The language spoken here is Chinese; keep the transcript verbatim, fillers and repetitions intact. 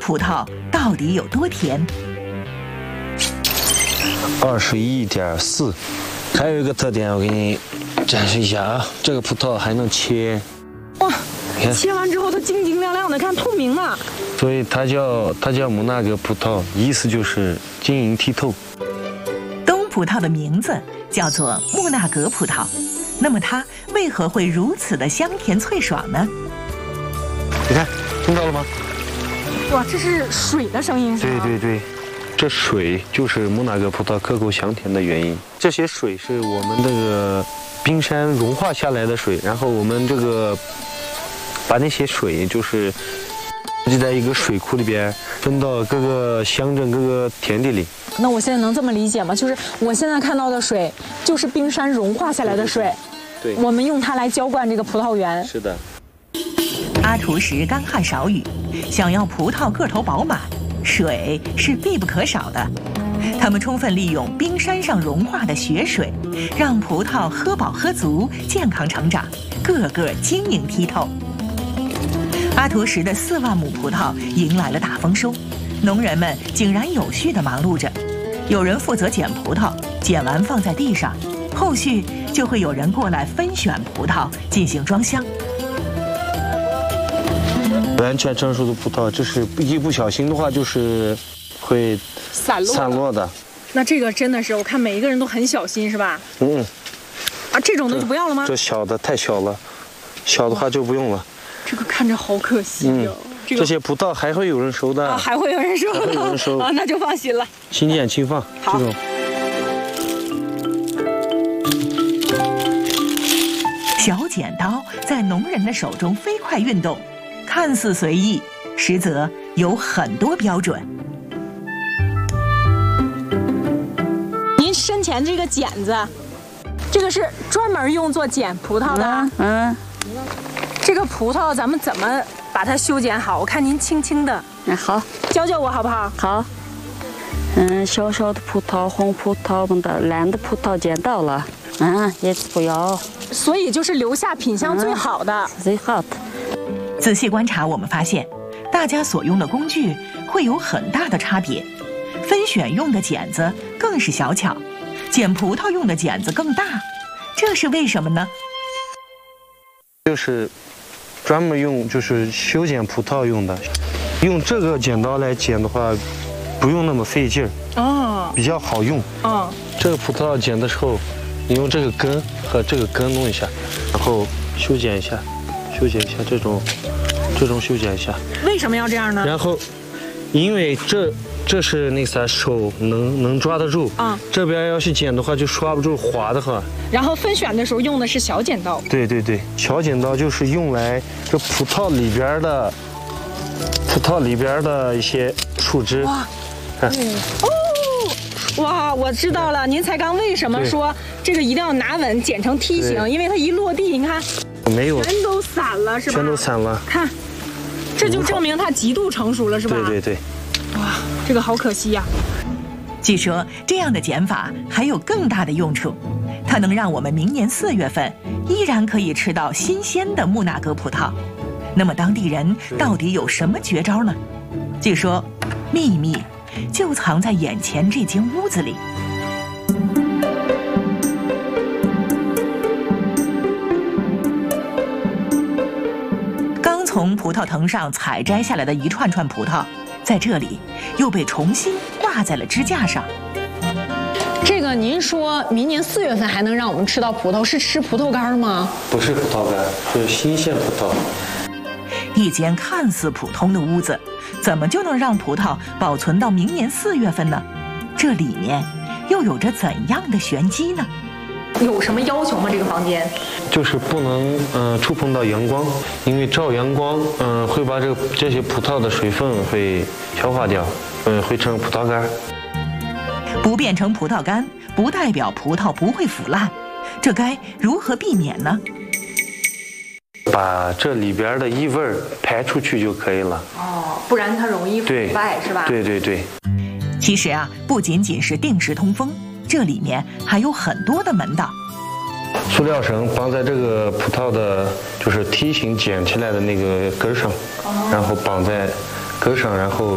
葡萄到底有多甜？ 二十一点四。还有一个特点，我给你展示一下啊，这个葡萄还能切。 哇，切完之后它晶晶亮亮的，看透明了。 所以它叫它叫木纳格葡萄，意思就是晶莹剔透。 冬葡萄的名字叫做木纳格葡萄，那么它为何会如此的香甜脆爽呢？ 你看，听到了吗？ 哇，这是水的声音是吗？ 对对对。这水就是木纳格葡萄可口香甜的原因。这些水是我们这个冰山融化下来的水，然后我们这个把那些水就是就在一个水库里边分到各个乡镇、各个田地里。 那我现在能这么理解吗？就是我现在看到的水，就是冰山融化下来的水。 对， 我们用它来浇灌这个葡萄园。 是的。 阿图什干旱少雨，想要葡萄个头饱满，水是必不可少的。他们充分利用冰山上融化的雪水，让葡萄喝饱喝足，健康成长，个个晶莹剔透。阿图什的四万亩葡萄迎来了大丰收，农人们井然有序地忙碌着。有人负责捡葡萄，捡完放在地上，后续就会有人过来分选葡萄进行装箱。 完全成熟的葡萄，就是一不小心的话，就是会散落散落的。 那这个真的是，我看每一个人都很小心，是吧？ 嗯。 啊，这种的就不要了吗？ 这小的太小了，小的话就不用了。 这个看着好可惜哦。 嗯这, 这些葡萄还会有人收的。 啊，还会有人收的。 还会有人收啊，那就放心了。 勤俭轻放， 好。 这种。 小剪刀在农人的手中飞快运动。看似随意，实则有很多标准。 您身前这个剪子，这个是专门用作剪葡萄的。 嗯。嗯这个葡萄咱们怎么把它修剪好？我看您轻轻的。 嗯，好， 教教我好不好？ 好。嗯，小小的葡萄、红葡萄们的烂的葡萄剪到了，嗯，也不要。 所以就是留下品相最好的。 嗯、最好的。 仔细观察，我们发现，大家所用的工具会有很大的差别。分选用的剪子更是小巧，剪葡萄用的剪子更大，这是为什么呢？ 就是专门用就是修剪葡萄用的，用这个剪刀来剪的话，不用那么费劲儿， 哦， 比较好用。 哦， 这个葡萄剪的时候，你用这个根和这个根弄一下，然后修剪一下。修剪一下这种，这种修剪一下。 为什么要这样呢？ 然后，因为这这是那啥手能能抓得住啊、嗯，这边要是剪的话就抓不住，滑的话。 然后分选的时候用的是小剪刀。对对对，小剪刀就是用来这葡萄里边的葡萄里边的一些树枝。 哇，看、嗯、哦，哇，我知道了，您才刚为什么说这个一定要拿稳，剪成梯形，因为它一落地，你看。 没有， 全都散了是吧？ 全都散了。 看，这就证明它极度成熟了是吧？ 对对对。 哇，这个好可惜呀、啊。 据说这样的剪法还有更大的用处，它能让我们明年四月份依然可以吃到新鲜的木纳格葡萄。那么当地人到底有什么绝招呢？据说，秘密就藏在眼前这间屋子里。从葡萄藤上采摘下来的一串串葡萄，在这里又被重新挂在了支架上。 这个您说明年四月份还能让我们吃到葡萄，是吃葡萄干吗？ 不是葡萄干，是新鲜葡萄。 一间看似普通的屋子，怎么就能让葡萄保存到明年四月份呢？这里面又有着怎样的玄机呢？ 有什么要求吗？这个房间就是不能嗯、呃、触碰到阳光，因为照阳光嗯、呃、会把这个这些葡萄的水分会消化掉，嗯、呃、会成葡萄干。 不变成葡萄干，不代表葡萄不会腐烂，这该如何避免呢？ 把这里边的异味排出去就可以了。 哦，不然它容易腐败是吧？ 对对对。 其实啊，不仅仅是定时通风。这里面还有很多的门道。 塑料绳绑在这个葡萄的，就是梯形剪起来的那个根上，然后绑在根上，然后